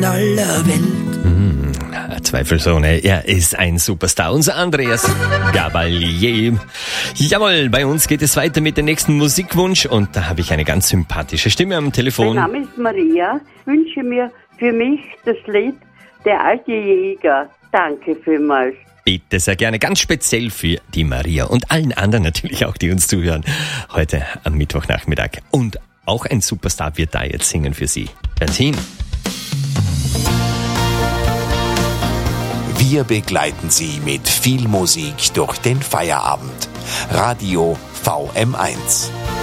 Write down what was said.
aller Welt. Zweifelsohne, er ist ein Superstar. Unser Andreas Gabalier. Jawohl, bei uns geht es weiter mit dem nächsten Musikwunsch und da habe ich eine ganz sympathische Stimme am Telefon. Mein Name ist Maria. Ich wünsche mir für mich das Lied Der alte Jäger. Danke vielmals. Bitte, sehr gerne. Ganz speziell für die Maria und allen anderen natürlich auch, die uns zuhören. Heute am Mittwochnachmittag. Und auch ein Superstar wird da jetzt singen für Sie. Hört hin. Wir begleiten Sie mit viel Musik durch den Feierabend. Radio VM1.